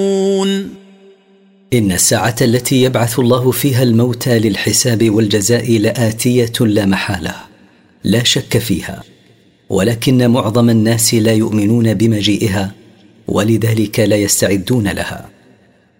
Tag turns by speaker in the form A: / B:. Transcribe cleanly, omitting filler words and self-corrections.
A: إن الساعة التي يبعث الله فيها الموتى للحساب والجزاء لآتية لا محالة، لا شك فيها، ولكن معظم الناس لا يؤمنون بمجيئها، ولذلك لا يستعدون لها.